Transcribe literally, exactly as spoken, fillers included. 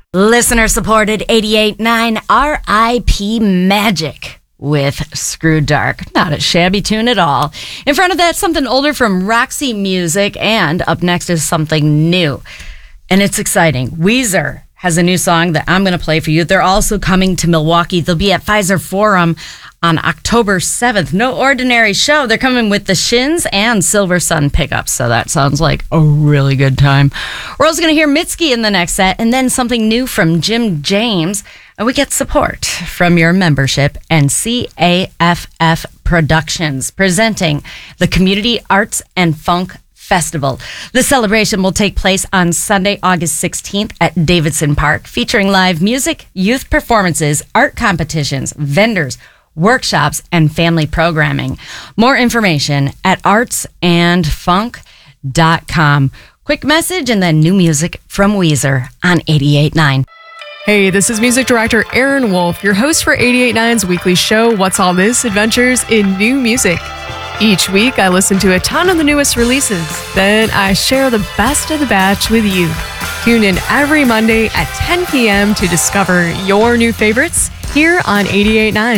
Listener supported eighty-eight point nine R I P Magic with Screw Dark. Not a shabby tune at all. In front of that, something older from Roxy Music, and up next is something new. And it's exciting. Weezer has a new song that I'm going to play for you. They're also coming to Milwaukee. They'll be at Pfizer Forum on October seventh. No ordinary show. They're coming with the Shins and Silver Sun pickups. So that sounds like a really good time. We're also going to hear Mitski in the next set, and then something new from Jim James. And we get support from your membership and C A F F Productions, presenting the Community Arts and Funk Festival. The celebration will take place on Sunday, August sixteenth at Davidson Park, featuring live music, youth performances, art competitions, vendors, workshops, and family programming. More information at arts and funk dot com. Quick message and then new music from Weezer on eighty-eight point nine. Hey, this is music director Aaron Wolf, your host for eighty-eight point nine's weekly show, What's All This? Adventures in New Music. Each week, I listen to a ton of the newest releases. Then I share the best of the batch with you. Tune in every Monday at ten p.m. to discover your new favorites here on eighty-eight point nine.